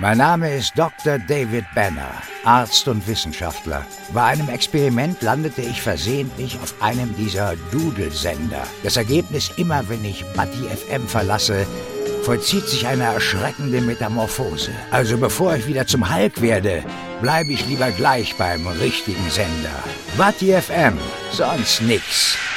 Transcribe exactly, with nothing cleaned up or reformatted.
Mein Name ist Doktor David Banner, Arzt und Wissenschaftler. Bei einem Experiment landete ich versehentlich auf einem dieser Dudelsender. Das Ergebnis: immer wenn ich Buddy F M verlasse, vollzieht sich eine erschreckende Metamorphose. Also bevor ich wieder zum Hulk werde, bleibe ich lieber gleich beim richtigen Sender. Buddy F M, sonst nix.